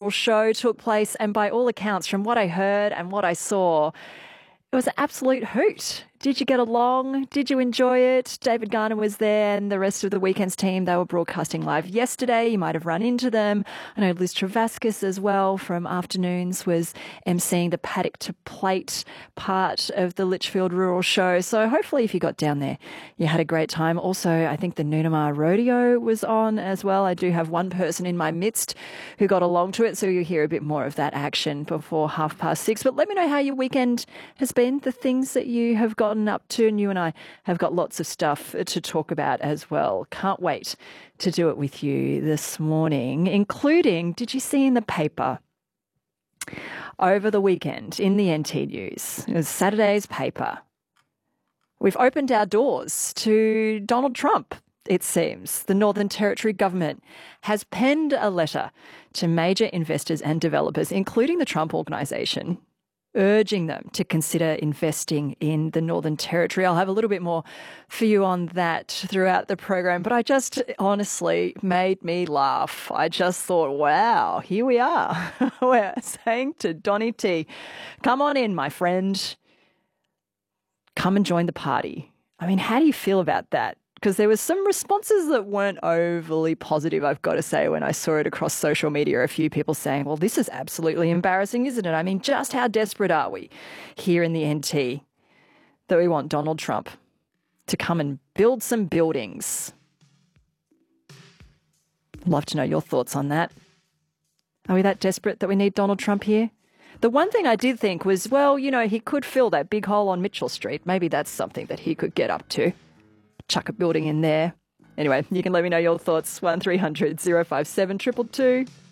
Rural Show took place, and by all accounts, from what I heard and what I saw, it was an absolute hoot. Did you get along? Did you enjoy it? David Garner was there and the rest of the Weekends team. They were broadcasting live yesterday. You might have run into them. I know Liz Travaskis as well from Afternoons was emceeing the paddock to plate part of the Litchfield Rural Show. So hopefully if you got down there, you had a great time. Also, I think the Noonamar Rodeo was on as well. I do have one person in my midst who got along to it. So you'll hear a bit more of that action before 6:30. But let me know how your weekend has been, the things that you have gotten up to, and you and I have got lots of stuff to talk about as well. Can't wait to do it with you this morning, including, did you see in the paper over the weekend in the NT News, it was Saturday's paper, we've opened our doors to Donald Trump. It seems the Northern Territory government has penned a letter to major investors and developers, including the Trump Organisation, urging them to consider investing in the Northern Territory. I'll have a little bit more for you on that throughout the program, but I just honestly made me laugh. I just thought, wow, here we are. We're saying to Donny T, come on in, my friend. Come and join the party. I mean, how do you feel about that? Because there was some responses that weren't overly positive, I've got to say, when I saw it across social media. A few people saying, well, this is absolutely embarrassing, isn't it? I mean, just how desperate are we here in the NT that we want Donald Trump to come and build some buildings? Love to know your thoughts on that. Are we that desperate that we need Donald Trump here? The one thing I did think was, well, you know, he could fill that big hole on Mitchell Street. Maybe that's something that he could get up to. Chuck a building in there. Anyway, you can let me know your thoughts. 1300 057 222.